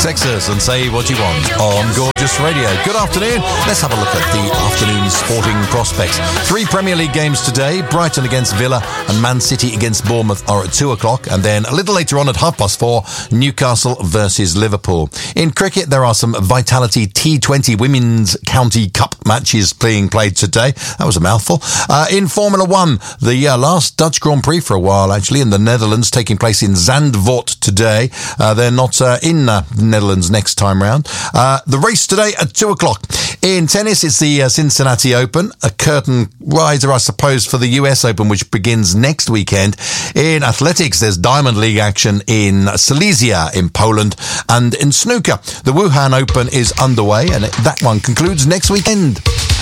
Text us and say what you want on Gorgeous Radio. Good afternoon. Let's have a look at the afternoon sporting prospects. 3 Premier League games today. Brighton against Villa and Man City against Bournemouth are at 2 o'clock. And then a little later on at 4:30, Newcastle versus Liverpool. In cricket, there are some Vitality T20 Women's County Cup matches being played today. That was a mouthful. In Formula 1, the last Dutch Grand Prix for a while, actually, in the Netherlands, taking place in Zandvoort today. They're not in the Netherlands next time round. The race today at 2 o'clock. In tennis, it's the Cincinnati Open, a curtain riser, I suppose, for the US Open, which begins next weekend. In athletics, there's Diamond League action in Silesia in Poland. And in snooker, the Wuhan Open is underway, and that one concludes next weekend.